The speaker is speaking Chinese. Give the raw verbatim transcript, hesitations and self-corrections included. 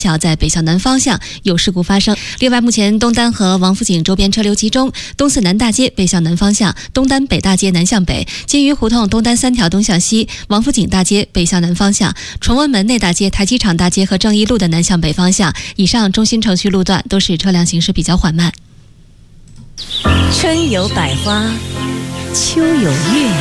桥在北向南方向有事故发生。另外，目前东单和王府井周边车流集中，东四南大街北向南方向，东单北大街南向北，金鱼胡同东单三条东向西，王府井大街北向南方向，崇文门内大街、台机场大街和正义路的南向北方向。以上中心城区路段都是车辆行驶比较缓慢。 春有百花，秋有月。